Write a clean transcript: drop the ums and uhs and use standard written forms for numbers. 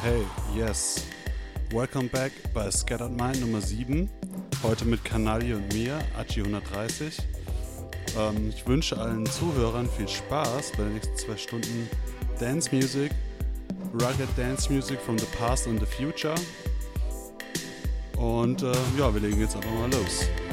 Hey, yes. Welcome back bei Scattered Mind Nummer 7. Heute mit Kanaille und mir, Achi 130. Ich wünsche allen Zuhörern viel Spaß bei den nächsten 2 Stunden Dance Music, Rugged Dance Music from the past and the future. Und wir legen jetzt einfach mal los.